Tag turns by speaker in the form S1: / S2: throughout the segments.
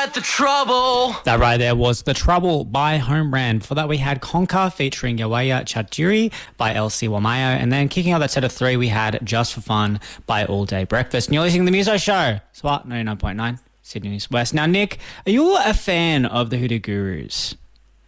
S1: let the trouble.
S2: That right there was The Trouble by Homebrand. For that we had Conker featuring Yawaya Chatjiri by LC Wamayo. And then kicking off that set of three we had Just for Fun by All Day Breakfast. And you're listening to The Muso Show. Swat 99.9 Sydney News West. Now Nick, are you a fan of the Hoodoo Gurus?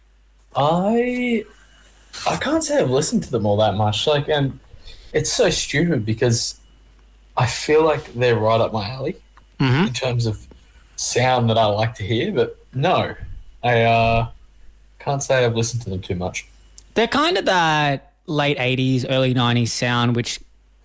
S3: I can't say I've listened to them all that much. And it's so stupid because I feel like they're right up my alley in terms of sound that I like to hear. But no, I can't say I've listened to them too much.
S2: They're kind of that late 80s, early 90s sound, which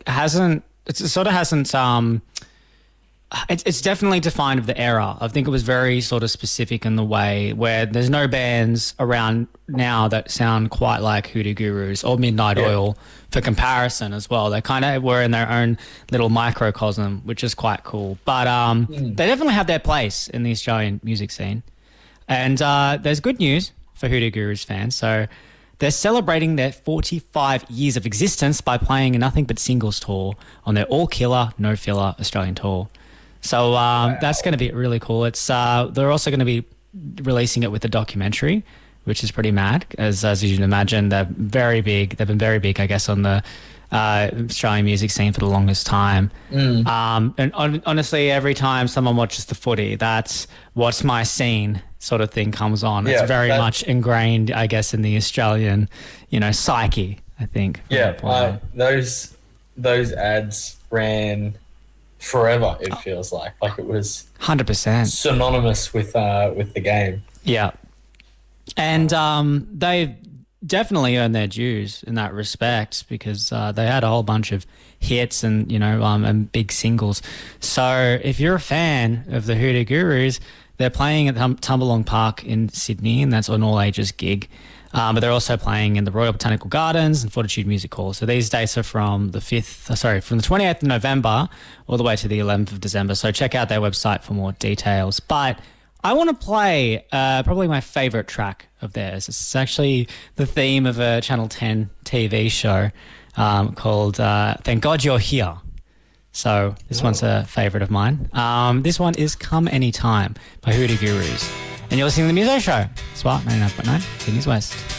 S2: it's definitely defined of the era. I think it was very sort of specific in the way where there's no bands around now that sound quite like Hoodoo Gurus or Midnight Oil for comparison as well. They kind of were in their own little microcosm, which is quite cool. But they definitely have their place in the Australian music scene. And there's good news for Hoodoo Gurus fans. So they're celebrating their 45 years of existence by playing a Nothing But Singles tour on their all-killer, no-filler Australian tour. So that's going to be really cool. It's they're also going to be releasing it with a documentary, which is pretty mad. As you can imagine, they're very big. They've been very big, I guess, on the Australian music scene for the longest time. And honestly, every time someone watches the footy, that's what's my scene sort of thing comes on. It's very much ingrained, I guess, in the Australian, psyche, I think.
S3: Yeah, those ads ran forever, it feels like it was
S2: 100%
S3: synonymous with the game.
S2: Yeah, and they've definitely earned their dues in that respect because they had a whole bunch of hits and and big singles. So if you're a fan of the Hoodoo Gurus, they're playing at Tumbalong Park in Sydney, and that's an all ages gig. But they're also playing in the Royal Botanical Gardens and Fortitude Music Hall. So these dates are from the 28th of November all the way to the 11th of December. So check out their website for more details. But I want to play probably my favourite track of theirs. It's actually the theme of a Channel 10 TV show called Thank God You're Here. So this one's a favourite of mine. This one is Come Anytime by Hoodoo Gurus. And you're listening to The Muso Show. Swat 99.9, Sydney's West.